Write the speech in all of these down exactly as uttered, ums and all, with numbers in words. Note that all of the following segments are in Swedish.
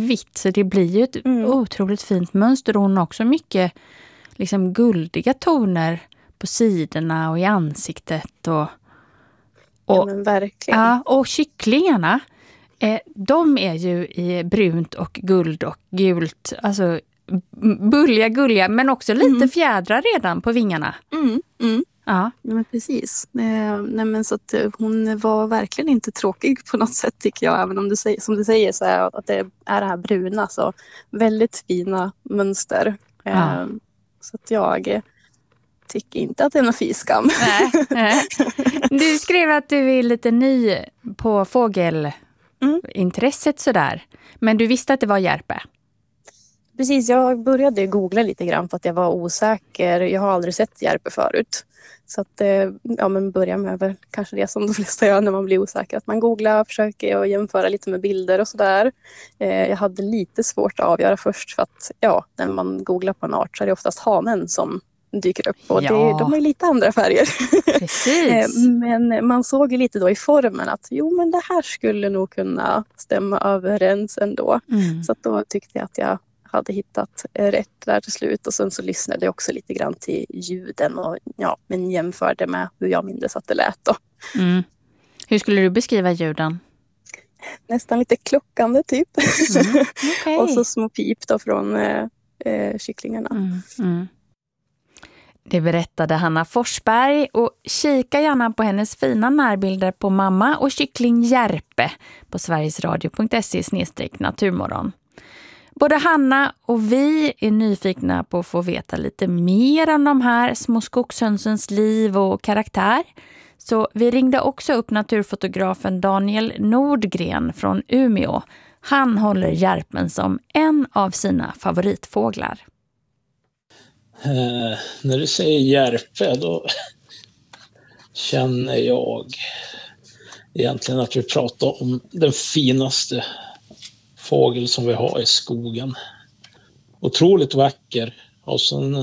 vitt så det blir ju ett mm. otroligt fint mönster. Och hon har också mycket liksom guldiga toner på sidorna och i ansiktet. Och, och, ja, men verkligen. Ja, och kycklingarna, eh, de är ju i brunt och guld och gult. Alltså bulliga, gulliga, men också lite mm. fjädrar redan på vingarna. Mm, mm. Ja. Ja, men precis. Eh, nej, men så att hon var verkligen inte tråkig på något sätt tycker jag. Även om du säger, som du säger så är att det är det här bruna. Så väldigt fina mönster. Eh, ja. Så att jag tycker inte att det är någon fiskam. Nej, nej. Du skrev att du är lite ny på fågelintresset mm. sådär. Men du visste att det var järpe? Precis, jag började googla lite grann för att jag var osäker. Jag har aldrig sett järpe förut. Så att, ja, men börja med väl kanske det som de flesta gör när man blir osäker. Att man googlar och försöker och jämföra lite med bilder och sådär. Jag hade lite svårt att avgöra först för att ja, när man googlar på en art så är det oftast hanen som dyker upp. Och ja. det, de är lite andra färger. Precis. Men man såg ju lite då i formen att jo, men det här skulle nog kunna stämma överens ändå. Mm. Så att då tyckte jag att jag hade hittat rätt där till slut och sen så lyssnade jag också lite grann till ljuden och ja, men jämförde med hur jag minns att det lät då. Mm. Hur skulle du beskriva ljuden? Nästan lite klockande typ. Mm. Okay. Och så små pip då från eh, eh, kycklingarna. Mm. Mm. Det berättade Hanna Forsberg och kika gärna på hennes fina närbilder på mamma och kyckling Järpe på sverigesradio punkt se snedstreck naturmorgon. Både Hanna och vi är nyfikna på att få veta lite mer om de här små skogshönsens liv och karaktär. Så vi ringde också upp naturfotografen Daniel Nordgren från Umeå. Han håller järpen som en av sina favoritfåglar. Eh, när du säger järpe då känner jag egentligen att vi pratar om den finaste fågel som vi har i skogen. Otroligt vacker och sen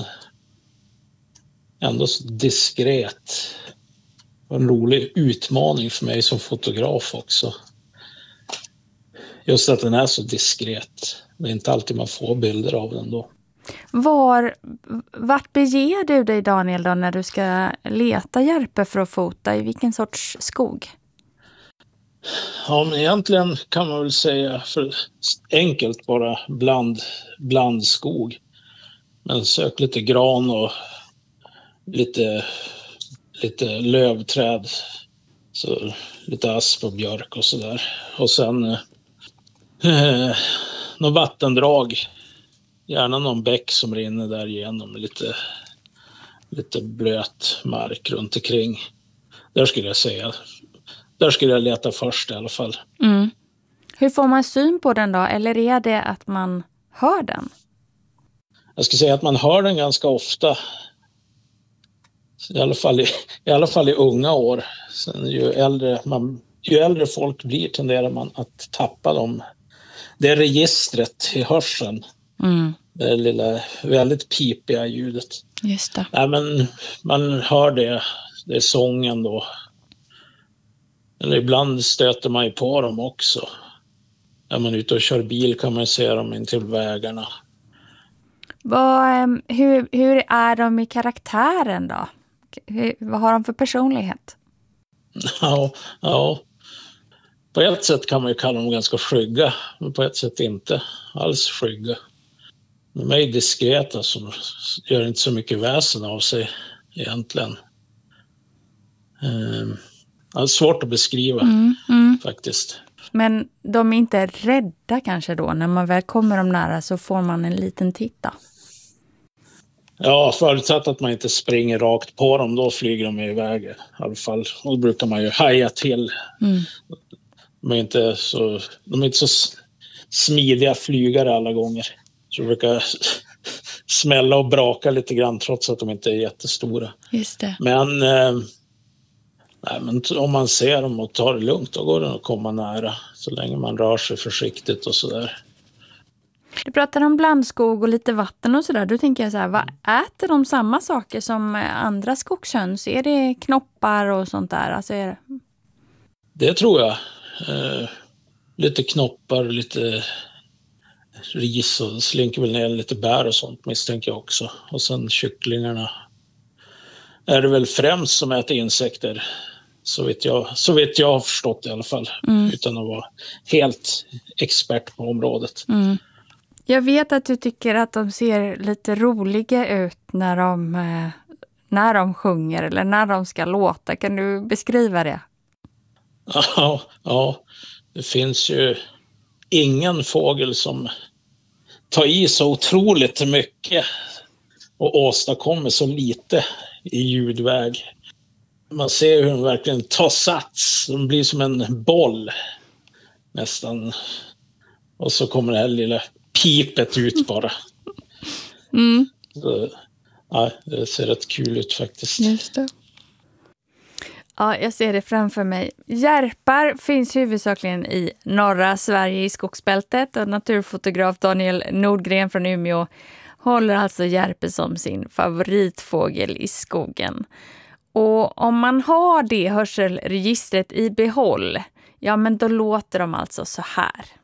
ändå så diskret. En rolig utmaning för mig som fotograf också. Just att den är så diskret. Det är inte alltid man får bilder av den då. Var, vart beger du dig Daniel då när du ska leta järpe för att fota? I vilken sorts skog? Ja, men egentligen kan man väl säga för enkelt bara bland, bland skog. Men sök lite gran och lite, lite lövträd. Så lite asp och björk och sådär. Och sen eh, någon vattendrag. Gärna någon bäck som rinner där igenom. Lite, lite blöt mark runt omkring. Där skulle jag säga. Där skulle jag leta först i alla fall. Mm. Hur får man syn på den då? Eller är det att man hör den? Jag skulle säga att man hör den ganska ofta. I alla fall i, i, alla fall i unga år. Sen ju, äldre man, ju äldre folk blir tenderar man att tappa dem. Det är registret i hörseln. Mm. Det lilla väldigt pipiga ljudet. Just det. Nej, men man hör det. Det är sången då. Eller ibland stöter man ju på dem också. När man är ute och kör bil kan man se dem in till vägarna. Vad, hur, hur är de i karaktären då? Hur, vad har de för personlighet? Ja, ja. På ett sätt kan man ju kalla dem ganska skygga. Men på ett sätt inte alls skygga. De är diskreta som gör inte så mycket väsen av sig egentligen. Um. Det är svårt att beskriva mm, mm. faktiskt. Men de är inte rädda kanske då? När man väl kommer dem nära så får man en liten titta. Ja, förutsatt att man inte springer rakt på dem, då flyger de iväg i alla fall. Och då brukar man ju haja till. Mm. De är inte så, de är inte så smidiga flygare alla gånger. Så de brukar smälla och braka lite grann trots att de inte är jättestora. Just det. Men... Eh, Nej, men om man ser dem och tar det lugnt, då går det att komma nära. Så länge man rör sig försiktigt och sådär. Du pratar om blandskog och lite vatten och sådär. Då tänker jag så här, vad äter de samma saker som andra skogshöns? Är det knoppar och sånt där? Alltså är det... det tror jag. Eh, lite knoppar, lite ris och slinker väl ner lite bär och sånt misstänker jag också. Och sen kycklingarna är det väl främst som äter insekter. Så vet jag, så vet jag har förstått i alla fall. Mm. Utan att vara helt expert på området. Mm. Jag vet att du tycker att de ser lite roliga ut när de, när de sjunger eller när de ska låta. Kan du beskriva det? Ja, ja, det finns ju ingen fågel som tar i så otroligt mycket och åstadkommer så lite i ljudväg. Man ser hur de verkligen tar sats. De blir som en boll nästan. Och så kommer det här lilla pipet ut bara. Mm. Så, ja, det ser rätt kul ut faktiskt. Just det. Ja, jag ser det framför mig. Järpar finns huvudsakligen i norra Sverige i skogsbältet och naturfotograf Daniel Nordgren från Umeå håller alltså järpe som sin favoritfågel i skogen. Och om man har det hörselregistret i behåll, ja men då låter de alltså så här.